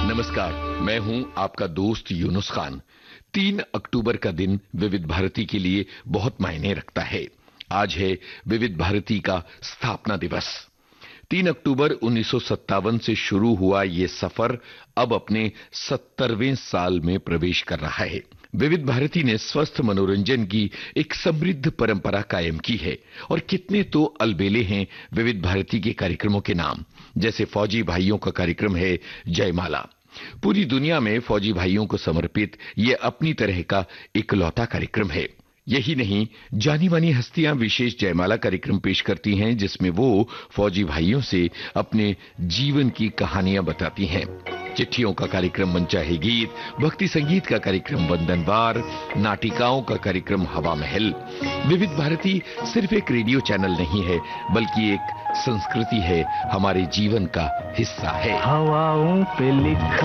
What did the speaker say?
नमस्कार, मैं हूं आपका दोस्त यूनुस खान। 3 अक्टूबर का दिन विविध भारती के लिए बहुत मायने रखता है। आज है विविध भारती का स्थापना दिवस। 3 अक्टूबर 1957 से शुरू हुआ ये सफर अब अपने 70वें साल में प्रवेश कर रहा है। विविध भारती ने स्वस्थ मनोरंजन की एक समृद्ध परंपरा कायम की है और कितने तो अलबेले हैं विविध भारती के कार्यक्रमों के नाम। जैसे फौजी भाइयों का कार्यक्रम है जयमाला। पूरी दुनिया में फौजी भाइयों को समर्पित ये अपनी तरह का इकलौता कार्यक्रम है। यही नहीं, जानी मानी हस्तियां विशेष जयमाला कार्यक्रम पेश करती हैं, जिसमें वो फौजी भाइयों से अपने जीवन की कहानियां बताती हैं। चिट्ठियों का कार्यक्रम मन चाहे गीत, भक्ति संगीत का कार्यक्रम वंदनवार, नाटिकाओं का कार्यक्रम हवा महल। विविध भारती सिर्फ एक रेडियो चैनल नहीं है, बल्कि एक संस्कृति है, हमारे जीवन का हिस्सा है। हवाओं पे लिखा